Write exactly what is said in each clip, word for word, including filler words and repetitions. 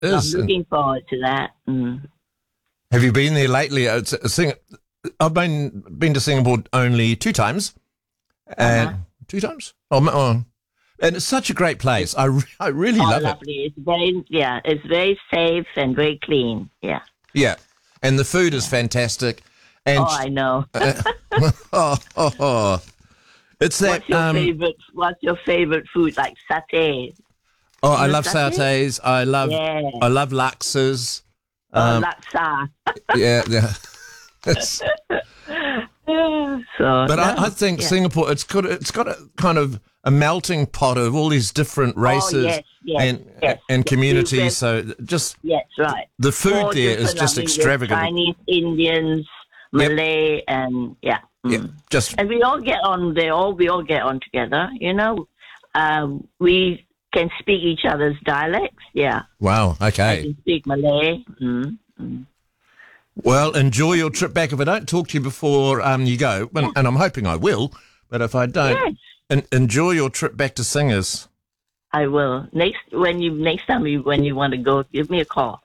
is. I'm looking forward to that. Mm. Have you been there lately? It's a Sing- I've been been to Singapore only two times. And Uh-huh. two times? Oh, oh, and it's such a great place. I, re- I really Oh, love lovely. it. It's very, yeah, it's very safe and very clean. Yeah. Yeah, and the food is fantastic. And Oh, I know. uh, oh, oh, oh. It's that. What's your um, favorite? What's your favorite food? Like satay? oh, I know love satay? satays. I love. Yeah. I love laksas. Oh, Um, laksa. yeah, yeah. It's, So, but no, I, I think yeah. Singapore. It's got. It's got a kind of a melting pot of all these different races Oh, yes, yes, and yes. and Yes, communities. yes. So just Yes, right. the food Four there is different, just I mean, there's extravagant. Chinese, Indians, Malay, and yeah. Yeah, Mm. just And we all get on. They all we all get on together. You know, um, we can speak each other's dialects. Yeah, wow. I Okay. can speak Malay. Mm. Mm. Well, enjoy your trip back. If I don't talk to you before um, you go, and, and I'm hoping I will, but if I don't, Yes, en- enjoy your trip back to Singers. I will. Next when you next time you when you want to go, give me a call.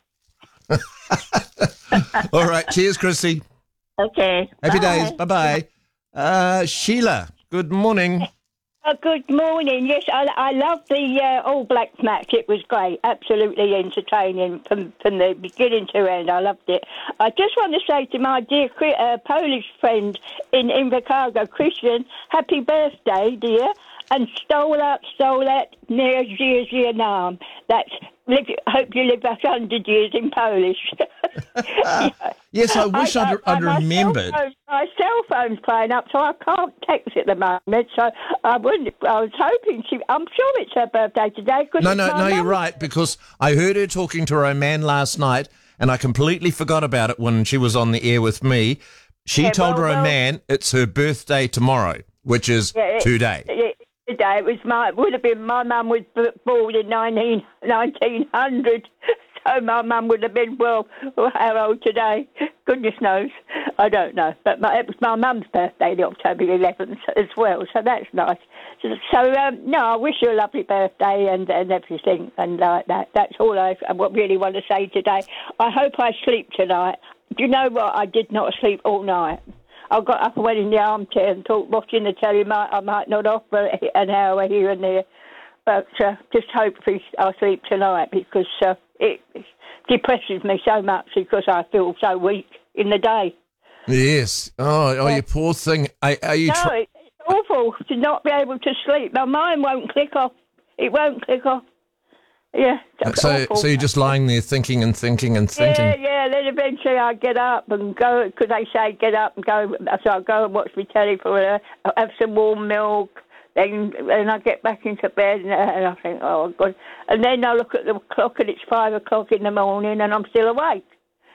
All right. Cheers, Chrissy. Okay. Happy Bye. days. Bye-bye. Uh, Sheila, good morning. Uh, good morning. Yes, I, I love the uh, All Blacks match. It was great, absolutely entertaining from, from the beginning to end. I loved it. I just want to say to my dear uh, Polish friend in Invercargill, Christian, happy birthday, dear. And stolat, stolat, near zia zia nam. That's live, hope you live a hundred years in Polish. Yeah. Yes, I wish I, I'd, I'd my remembered. Cell phone, my cell phone's playing up, so I can't text at the moment. So I wouldn't. I was hoping she. I'm sure it's her birthday today. No, no, no, you're right, because I heard her talking to Roman last night, and I completely forgot about it when she was on the air with me. She Yeah, told well, well- Roman it's her birthday tomorrow, which is Yeah, it- today. it- Today it was my. It would have been my mum was b- born in nineteen, nineteen hundred, so my mum would have been well. How old today? Goodness knows. I don't know. But my, it was my mum's birthday, the October eleventh, as well. So that's nice. So, so um, no, I wish you a lovely birthday and, and everything and like that. That's all I, I really want to say today. I hope I sleep tonight. Do you know what? I did not sleep all night. I got up and went in the armchair and thought, watching the telly, might, I might not off for an hour here and there. But uh, just hopefully I'll sleep tonight because uh, it depresses me so much because I feel so weak in the day. Yes. Oh, oh, you poor thing. Are, are you? No, Try- it's awful to not be able to sleep. My mind won't click off. It won't click off. Yeah. It's so, awful. so you're just lying there thinking and thinking and thinking. Yeah, yeah. Then eventually I get up and go because they say get up and go. So I go and watch my telly for a, have some warm milk. Then, then I get back into bed and, and I think, oh God. And then I look at the clock and it's five o'clock in the morning and I'm still awake.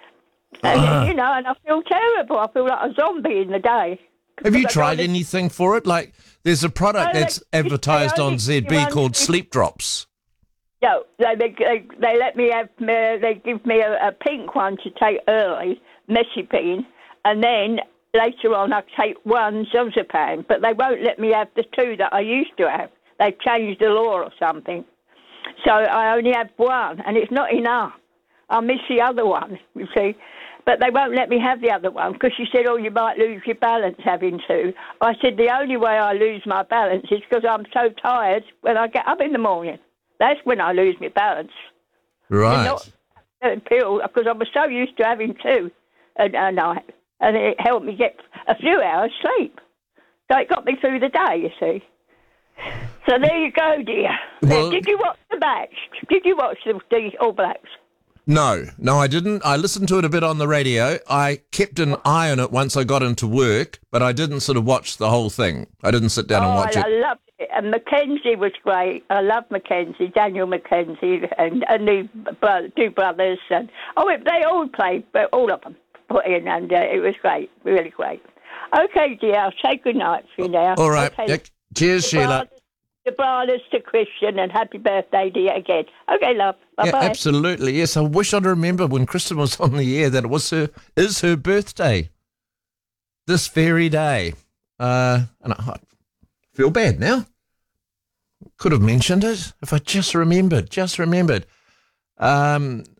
And Uh. you know, and I feel terrible. I feel like a zombie in the day. Have you Because I tried don't- anything for it? Like, there's a product No, that's they- advertised they on only Z B give one- called Sleep Drops. No, they, they they they let me have uh, they give me a, a pink one to take early, Messipine, and then later on I take one Zozapam, but they won't let me have the two that I used to have. They've changed the law or something, so I only have one, and it's not enough. I miss the other one, you see. But they won't let me have the other one because she said, oh, you might lose your balance having two. I said, the only way I lose my balance is because I'm so tired when I get up in the morning. That's when I lose my balance. Right. Not a pill, because I was so used to having two a, a night, and it helped me get a few hours sleep. So it got me through the day, you see. So there you go, dear. Well- Did you watch the match? Did you watch the, the All Blacks? No, no, I didn't. I listened to it a bit on the radio. I kept an eye on it once I got into work, but I didn't sort of watch the whole thing. I didn't sit down oh, and watch I, it. I loved it. And Mackenzie was great. I love Mackenzie, Daniel Mackenzie, and, and the bro- two brothers. And oh, they all played, but all of them put in, and uh, it was great, really great. Okay, dear, I'll say good night for you now. All right. Okay. Yeah. Cheers, Sheila. Brothers, the brothers to Christian, and happy birthday, dear, again. Okay, love. Yeah, Bye-bye. absolutely. Yes, I wish I'd remember when Kristen was on the air that it was her is her birthday this very day. Uh, and I, I feel bad now. Could have mentioned it if I just remembered. Just remembered. Um,